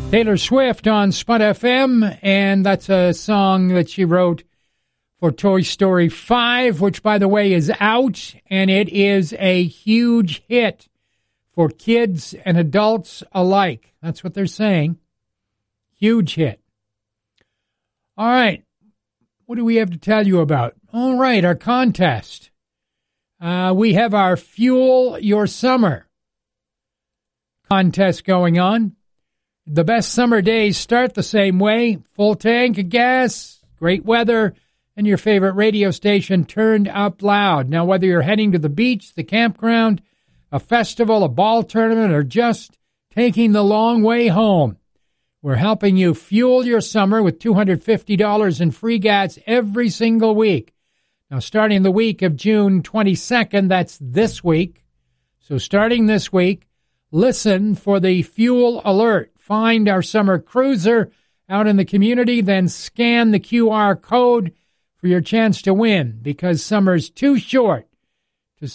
Taylor Swift on Spud FM, and that's a song that she wrote for Toy Story 5, which, by the way, is out, and it is a huge hit for kids and adults alike. That's what they're saying. Huge hit. All right. What do we have to tell you about? All right, our contest. We have our Fuel Your Summer contest going on. The best summer days start the same way. Full tank of gas, great weather, and your favorite radio station turned up loud. Now, whether you're heading to the beach, the campground, a festival, a ball tournament, or just taking the long way home, we're helping you fuel your summer with $250 in free gas every single week. Now, starting the week of June 22nd, that's this week. So starting this week, listen for the fuel alert. Find our summer cruiser out in the community, then scan the QR code for your chance to win, because summer's too short to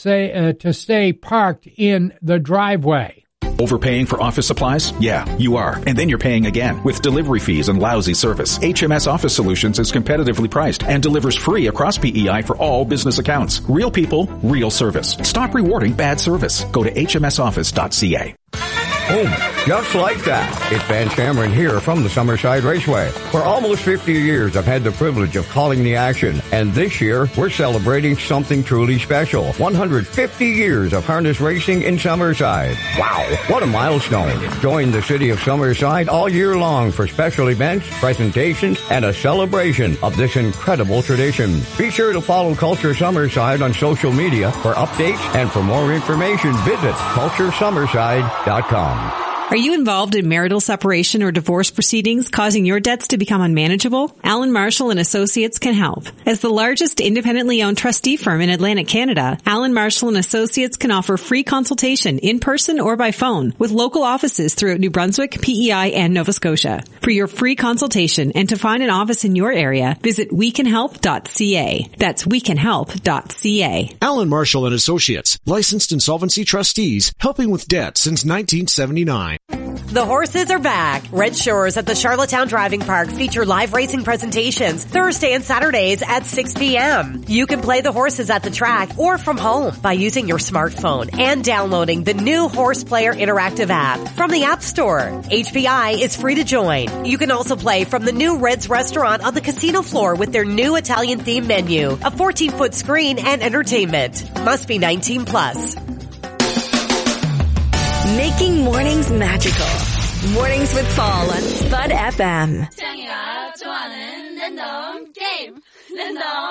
stay parked in the driveway. Overpaying for office supplies? Yeah, you are. And then you're paying again with delivery fees and lousy service. HMS Office Solutions is competitively priced and delivers free across PEI for all business accounts. Real people, real service. Stop rewarding bad service. Go to hmsoffice.ca. Boom. Just like that. It's Van Cameron here from the Summerside Raceway. For almost 50 years, I've had the privilege of calling the action. And this year, we're celebrating something truly special. 150 years of harness racing in Summerside. Wow. What a milestone. Join the city of Summerside all year long for special events, presentations, and a celebration of this incredible tradition. Be sure to follow Culture Summerside on social media for updates, and for more information, visit culturesummerside.com. Are you involved in marital separation or divorce proceedings causing your debts to become unmanageable? Allen Marshall and Associates can help. As the largest independently owned trustee firm in Atlantic Canada, Allen Marshall and Associates can offer free consultation in person or by phone with local offices throughout New Brunswick, PEI, and Nova Scotia. For your free consultation and to find an office in your area, visit wecanhelp.ca. That's wecanhelp.ca. Allen Marshall and Associates, licensed insolvency trustees, helping with debt since 1979. The horses are back. Red Shores at the Charlottetown Driving Park feature live racing presentations Thursday and Saturdays at 6 p.m. You can play the horses at the track or from home by using your smartphone and downloading the new Horse Player Interactive app from the App Store. HPI is free to join. You can also play from the new Red's Restaurant on the casino floor with their new Italian-themed menu, a 14-foot screen, and entertainment. Must be 18 plus. Making mornings magical. Mornings with Paul on Spud FM. 태양이가 좋아하는 랜덤 게임. 랜덤